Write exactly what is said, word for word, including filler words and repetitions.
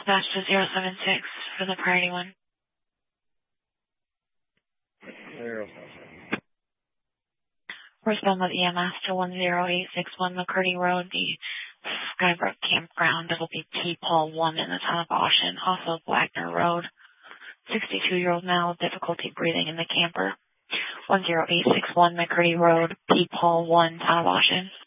Dispatch to zero seven six for the priority one. Zero. Respond with E M S to one zero eight six one McCurdy Road, the Skybrook Campground. It'll be T Paul one in the town of Ocean, also Wagner Road. sixty-two-year-old male with difficulty breathing in the camper. one zero eight six one McCurdy Road, P. Paul one, town of Ocean.